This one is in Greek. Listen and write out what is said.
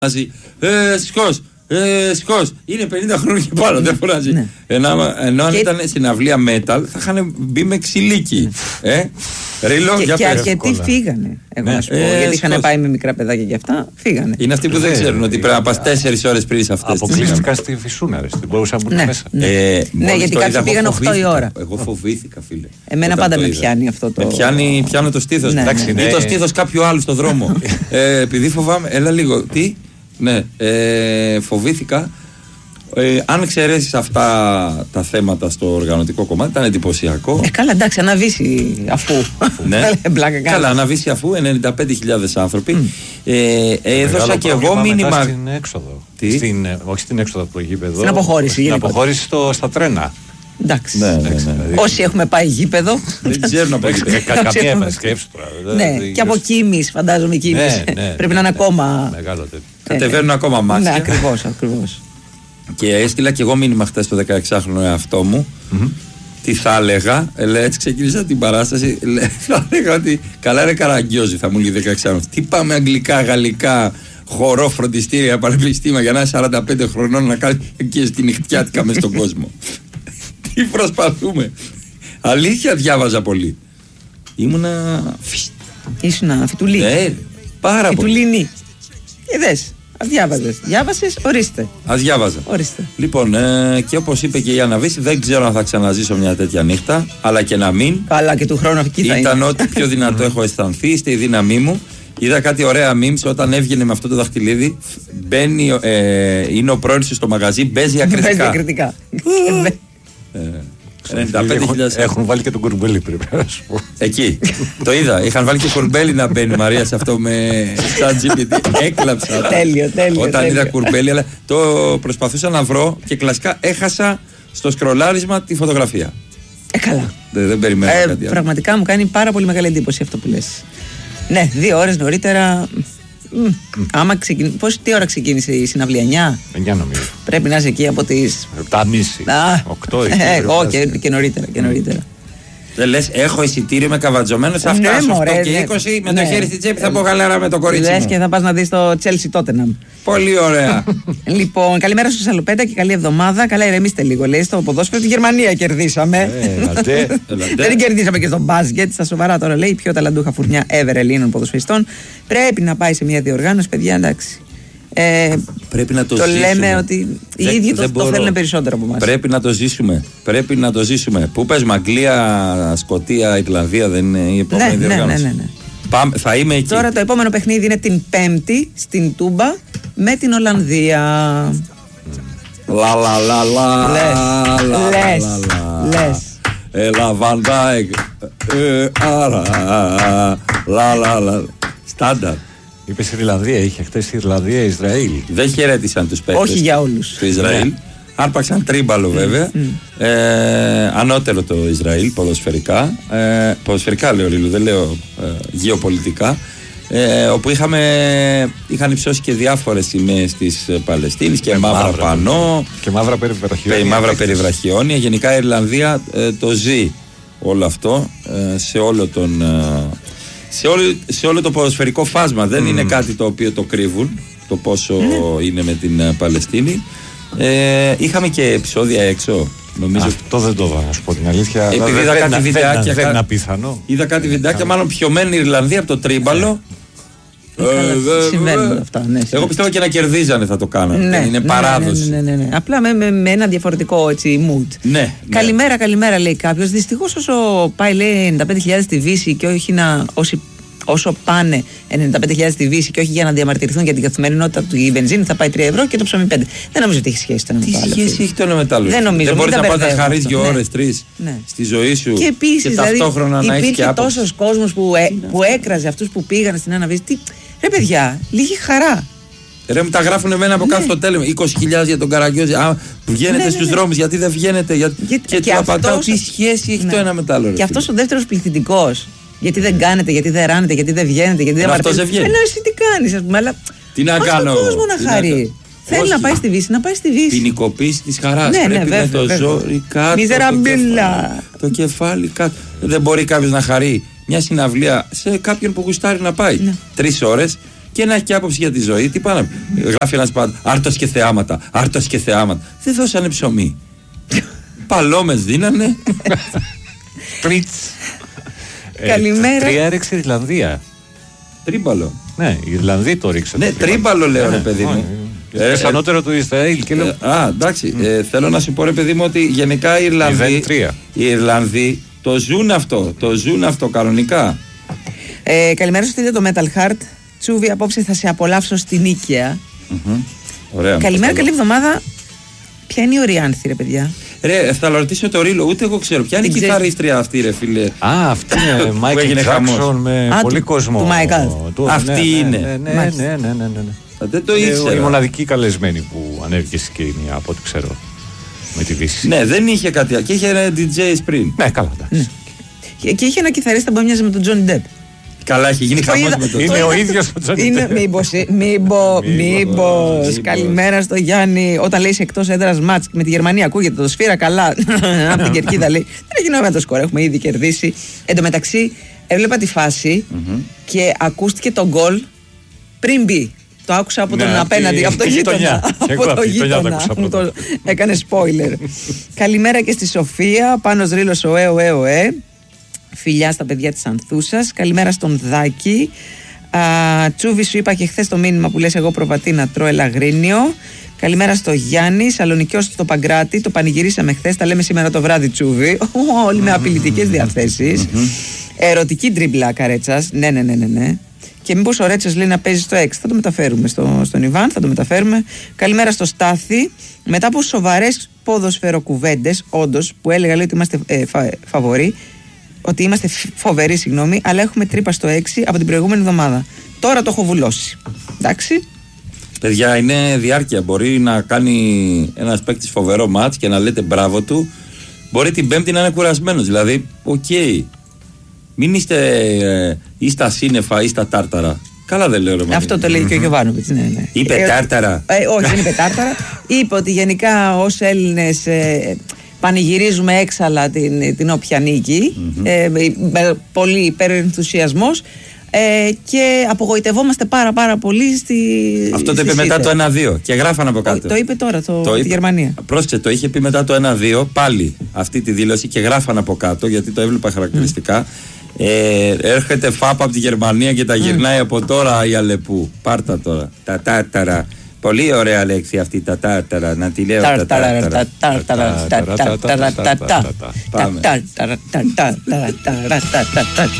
Σηκώς. Σηκώς. Είναι 50 χρόνια και πάνω, δεν φωνάζει. Ναι. Ενώ αν ήταν στην αυλία metal θα είχαν μπει με ξυλίκι. Ρίλο, και αρκετοί φύγανε. Εγώ να σου πω. Γιατί είχαν πάει με μικρά παιδάκια και αυτά, φύγανε. Είναι αυτοί που δεν ξέρουν ότι πρέπει να πας 4 ώρες πριν σε αυτές. Αποκλείστηκαν στη Φυσούνα, δεν μπορούσαν να μπουν μέσα. Ναι, γιατί κάποιοι πήγαν 8 η ώρα. Εγώ φοβήθηκα, φίλε. Εμένα πάντα με πιάνει αυτό το. Με πιάνω το στήθος. Ή το στήθος κάποιου άλλου στον δρόμο. Επειδή φοβάμαι, έλα λίγο. Τι? Ναι, φοβήθηκα. Αν εξαιρέσεις αυτά τα θέματα στο οργανωτικό κομμάτι, ήταν εντυπωσιακό. Καλά, εντάξει, αναβήσει αφού. Ναι. Καλά, αναβήσει αφού 95.000 άνθρωποι. Έδωσα και εγώ μήνυμα. Στην έξοδο. Όχι στην έξοδο από το γήπεδο. Στην αποχώρηση. Στην αποχώρηση στα τρένα. Εντάξει. Ναι. Όσοι έχουμε πάει γήπεδο. Δεν ξέρουν από εκεί. Καμία επασκέψη τώρα. Ναι, και από Κίμης, φαντάζομαι Κίμης. Πρέπει να είναι ακόμα. Μεγάλο τέτοιο. Κατεβαίνουν ακόμα μάτια. Ναι, ακριβώς. Και έστειλα και εγώ μήνυμα χτες στο 16χρονο εαυτό μου. Τι θα έλεγα, έτσι ξεκίνησα την παράσταση. Θα έλεγα ότι καλά είναι Καραγκιόζη, θα μου λέει 16χρονο. Τι πάμε αγγλικά, γαλλικά, χορό, φροντιστήρια, πανεπιστήμια για να είναι 45 χρονών να κάνει και στη νυχτιάτικα μες στον κόσμο. Τι προσπαθούμε. Αλήθεια διάβαζα πολύ. Ήμουνα. Ήσουνα φιτουλή. Πάρα πολύ. Φιτουλίνη. Είδες. Διάβασες, ορίστε. Ας διάβαζα. Ορίστε. Λοιπόν, και όπως είπε και η Άννα Βύση, δεν ξέρω αν θα ξαναζήσω μια τέτοια νύχτα, αλλά και να μην. Καλά, και του χρόνου εκεί θα ήταν είναι. ό,τι πιο δυνατό έχω αισθανθεί, είστε η δύναμή μου. Είδα κάτι ωραία memes όταν έβγαινε με αυτό το δαχτυλίδι. Μπαίνει, είναι ο πρώην σου στο μαγαζί, παίζει διακριτικά. 95.000. Έχουν βάλει και τον Κουρμπέλη πρέπει να σου πω. Εκεί. Το είδα. Είχαν βάλει και Κουρμπέλη να μπαίνει, Μαρία, σε αυτό με ChatGPT. Έκλαψα. Τέλειο. Όταν είδα Κουρμπέλη, αλλά το προσπαθούσα να βρω και κλασικά έχασα στο σκρολάρισμα τη φωτογραφία. Καλά. Δεν περιμένω κάτι άλλο. Πραγματικά μου κάνει πάρα πολύ μεγάλη εντύπωση αυτό που λες. Ναι, 2 ώρες νωρίτερα. Τι ώρα ξεκίνησε η συναυλία, 9 νομίζω. Πρέπει να είσαι εκεί από τις 7.30, 8 εκεί. Και νωρίτερα. Δεν λες, έχω εισιτήριο με καβατζωμένο, θα φτάσω 8 και 20 με το χέρι στην τσέπη, θα πω γαλάρα με το κορίτσι μου. Λες και θα πας να δεις το Chelsea Tottenham. Πολύ ωραία. Λοιπόν, καλημέρα στους Σαλοπέτα και καλή εβδομάδα. Καλά, ηρεμήστε λίγο. Λέει στο ποδόσφαιρο τη Γερμανία κερδίσαμε. Δεν κερδίσαμε και στο μπάσκετ. Στα σοβαρά τώρα λέει η πιο ταλαντούχα φουρνιά ever Ελλήνων ποδοσφαιριστών. Πρέπει να πάει σε μια διοργάνωση, παιδιά, εντάξει. Πρέπει να το λέμε ότι οι ίδιοι το θέλουν περισσότερο από εμάς. Πρέπει να το ζήσουμε. Πού πες, Αγγλία, Σκωτία, Ιρλανδία, δεν είναι η επόμενη διοργάνωση? Ναι. Θα είμαι εκεί. Τώρα το επόμενο παιχνίδι είναι την Πέμπτη στην Τούμπα με την Ολλανδία. Λες. Έλα Βαν Ντάικ. Στάνταρ. Είπες Ιρλανδία, είχε χτες Ιρλανδία, Ισραήλ. Δεν χαιρέτησαν τους παίκτες. Όχι για όλους. Το Ισραήλ. Άρπαξαν τρίμπαλο βέβαια. Ανώτερο το Ισραήλ ποδοσφαιρικά. Ποδοσφαιρικά λέω, Ρίλου, δεν λέω γεωπολιτικά. Όπου είχαν υψώσει και διάφορες σημαίες της Παλαιστίνης και μαύρα πανό. Και μαύρα περιβραχιόνια. Γενικά η Ιρλανδία το ζει όλο αυτό σε όλο το ποδοσφαιρικό φάσμα. Δεν είναι κάτι το οποίο το κρύβουν, το πόσο είναι με την Παλαιστίνη. Είχαμε και επεισόδια έξω, νομίζω. Αυτό δεν το είδα, να σου πω την αλήθεια. Επειδή είδα κάτι βιντεάκια. Δεν είναι απίθανο. Είδα κάτι βιντεάκια, μάλλον πιωμένη Ιρλανδία από το τρίμπαλο. Συμβαίνουν αυτά. Εγώ πιστεύω και να κερδίζανε θα το κάνανε. Είναι παράδοση. Ναι. Απλά με ένα διαφορετικό mood. Ναι. Καλημέρα λέει κάποιος. Δυστυχώς όσο πάει λέει 95.000 στη Βύση και όχι όσο πάνε 95.000 στη Βύση και όχι για να διαμαρτυρηθούν για την καθημερινότητα του, η βενζίνη θα πάει 3 ευρώ και το ψωμί 5. Δεν νομίζω ότι έχει σχέση το ένα με το άλλο. Τι σχέση έχει το ένα με το άλλο? Δεν μπορείς να πας να χαρείς 2 ώρες, 3 στη ζωή σου και επίσης ταυτόχρονα να έχεις και άποψη. Υπήρχε τόσος κόσμος που έκραζε αυτούς που πήγαν στην Άννα Βύση. Ρε παιδιά, λίγη χαρά. Ρε μου τα γράφουν εμένα από κάτω στο τέλος. 20.000 για τον Καραγκιόζη. Βγαίνετε στους δρόμους, γιατί δεν βγαίνετε? Και του απαντάω, τι σχέση έχει το ένα με το άλλο? Και αυτός ο δεύτερος πληθυντικός. Γιατί δεν κάνετε, γιατί δεν ράνετε, γιατί δεν βγαίνετε, γιατί δεν μαρτύρετε. Ενώ εσύ τι κάνεις, ας πούμε, αλλά. Τι να κάνω? Τον κόσμο να χαρεί. Θέλει να πάει στη Βύση, να πάει στη Βύση. Ποινικοποίηση της χαράς. Πρέπει με το ζόρι κάτω. Μιζεραμπίλα. Το κεφάλι κάτω. Δεν μπορεί κάποιος να χαρεί μια συναυλία σε κάποιον που γουστάρει να πάει 3 ώρες και να έχει και άποψη για τη ζωή. Τι πάνε, γράφει ένας πάντα, άρτος και θεάματα, άρτος και θεάματα. Δεν δώσανε ψωμί. Παλόμες δίνανε. Πριτς. Καλημέρα. 3 έριξε η Ιρλανδία. Τρίμπαλο. Ναι, οι Ιρλανδοί το ρίξαν. Ναι, τρίμπαλο λέω ρε παιδί μου. Ανώτερο του Ισραήλ. Εντάξει. Θέλω να σου πω ρε παιδί μου ότι γενικά οι Ιρλανδοί το ζουν αυτό. Το ζουν αυτό κανονικά. Καλημέρα σου, στείλτε το Metal Heart. Τσούβι, απόψε θα σε απολαύσω στην Νίκαια. Ωραία. Καλημέρα, καλή εβδομάδα. Ποια είναι η Οριάνθη, ρε παιδιά? Ρε, θα ρωτήσω το Ρίλο, ούτε εγώ ξέρω. Ποια είναι η κιθαρίστρια αυτή, ρε φίλε? Αυτή είναι Μάικλ Τζάκσον με πολύ κόσμο. Του Μάικλ. Αυτή είναι. Ναι. Δεν το ήξερα. Η μοναδική καλεσμένη που ανέβηκε στη σκηνή, από ό,τι ξέρω. Με τη Δύση. Ναι, δεν είχε κάτι. Και είχε ένα DJ πριν. Ναι, καλά, εντάξει. Και είχε ένα κιθαρίστα που έμοιαζε με τον Τζόνι Ντεπ. Καλά, έχει γίνει χαμός με τον. Είναι ο ίδιος ο Τζόνι Ντεπ. Μήπως. Καλημέρα στο Γιάννη. Όταν λέει εκτός έδρας μάτς με τη Γερμανία, ακούγεται το σφύρα καλά. Από την κερκίδα λέει. Δεν έχει νόημα το σκορ, έχουμε ήδη κερδίσει. Εν τω μεταξύ, έβλεπα τη φάση και ακούστηκε το γκολ πριν μπει. Το άκουσα από τον απέναντι, από το γείτονα. Από το γείτονα. Μου το έκανε spoiler. Καλημέρα και στη Σοφία. Πάνος Ρήλος, ωε. Φιλιά στα παιδιά της Ανθούσας. Καλημέρα στον Δάκη. Τσούβι, σου είπα και χθες το μήνυμα που λες εγώ προβατή να τρώω ελαγρίνιο. Καλημέρα στο Γιάννη. Σαλονικιός στο Παγκράτη. Το πανηγυρίσαμε χθες. Τα λέμε σήμερα το βράδυ, Τσούβι. Όλοι με απειλητικές διαθέσεις. Ερωτική τριμπλά Καρέτσας. Ναι. Και μήπως ο Ρέτσος λέει να παίζει στο 6. Θα το μεταφέρουμε στον Ιβάν, θα το μεταφέρουμε. Καλημέρα στο Στάθη. Μετά από σοβαρές ποδοσφαιροκουβέντες, όντως, που έλεγα λέει ότι είμαστε φαβοροί, ότι είμαστε φοβεροί, συγγνώμη, αλλά έχουμε τρύπα στο 6 από την προηγούμενη εβδομάδα. Τώρα το έχω βουλώσει. Εντάξει. Παιδιά, είναι διάρκεια. Μπορεί να κάνει ένας παίκτης φοβερό μάτς και να λέτε μπράβο του. Μπορεί την Πέμπτη να είναι κουρασμένος. Δηλαδή, οκ. Μην είστε ή στα σύννεφα ή στα τάρταρα. Καλά δεν λέω, ρε. Αυτό το λέει και ο Γιωβάνοβιτς. Ναι. Είπε τάρταρα. Όχι, δεν είπε τάρταρα. Είπε ότι γενικά ως Έλληνες πανηγυρίζουμε έξαλα την όποια νίκη. Πολύ υπερενθουσιασμός. Και απογοητευόμαστε πάρα πολύ Αυτό το είπε μετά το 1-2 και γράφανε από κάτω. Το είπε τώρα τη Γερμανία. Πρόσεξε, το είχε πει μετά το 1-2 πάλι αυτή τη δήλωση και γράφανε από κάτω, γιατί το έβλεπα χαρακτηριστικά. Έρχεται φάπα από τη Γερμανία και τα γυρνάει από τώρα η Αλεπού. Πάρτα τώρα. Τα τάρταρα. Πολύ ωραία λέξη αυτή, τα τάρταρα. Να τη λέω τα τάρταρα.